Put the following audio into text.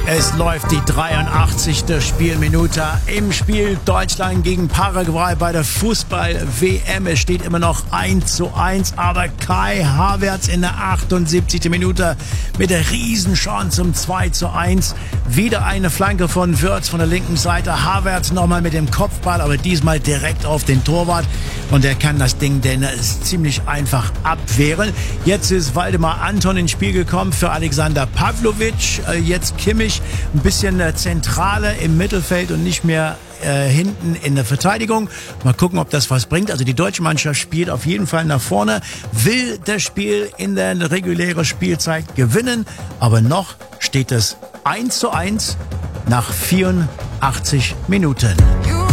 Es läuft die 83. Spielminute im Spiel Deutschland gegen Paraguay bei der Fußball-WM. Es steht immer noch 1:1, aber Kai Havertz in der 78. Minute mit der Riesenchance zum 2:1. Wieder eine Flanke von Wirtz von der linken Seite. Havertz nochmal mit dem Kopfball, aber diesmal direkt auf den Torwart. Und er kann das Ding denn ziemlich einfach abwehren. Jetzt ist Waldemar Anton ins Spiel gekommen für Alexander Pavlovic. Jetzt Kimmich ein bisschen zentraler im Mittelfeld und nicht mehr hinten in der Verteidigung. Mal gucken, ob das was bringt. Also die deutsche Mannschaft spielt auf jeden Fall nach vorne, will das Spiel in der regulären Spielzeit gewinnen, aber noch steht es 1:1 nach 84 Minuten.